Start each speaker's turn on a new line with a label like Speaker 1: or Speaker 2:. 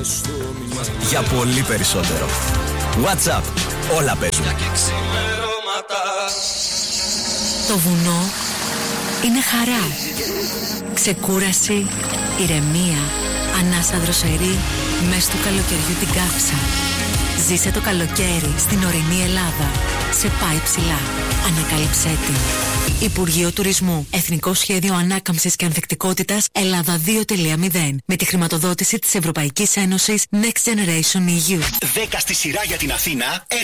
Speaker 1: Για πολύ περισσότερο. WhatsApp. Όλα παίζουν.
Speaker 2: Το βουνό είναι χαρά. Ξεκούραση, ηρεμία, ανάσα δροσερή, μες του καλοκαιριού την κάψα. Ζήσε το καλοκαίρι στην ορεινή Ελλάδα. Σε πάει ψηλά. Ανακάλυψέ την. Υπουργείο Τουρισμού. Εθνικό Σχέδιο Ανάκαμψης και Ανθεκτικότητας Ελλάδα 2.0. Με τη χρηματοδότηση της Ευρωπαϊκής Ένωσης Next Generation EU.
Speaker 3: 10 στη σειρά για την Αθήνα.